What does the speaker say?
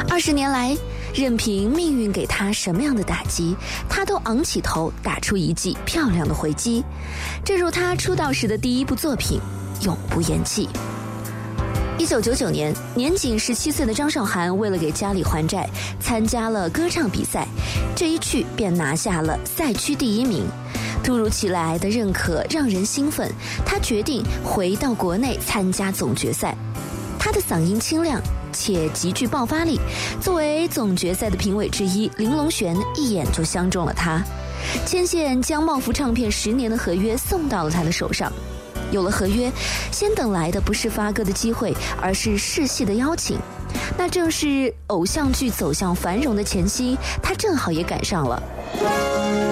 20年来，任凭命运给他什么样的打击，他都昂起头打出一记漂亮的回击。正如他出道时的第一部作品《永不言弃》。1999年，年仅17岁的张韶涵为了给家里还债，参加了歌唱比赛，这一去便拿下了赛区第1名。突如其来的认可让人兴奋，他决定回到国内参加总决赛。他的嗓音清亮且极具爆发力，作为总决赛的评委之一，林隆璇一眼就相中了他，牵线将茂福唱片10年的合约送到了他的手上。有了合约，先等来的不是发歌的机会，而是试戏的邀请。那正是偶像剧走向繁荣的前夕，他正好也赶上了。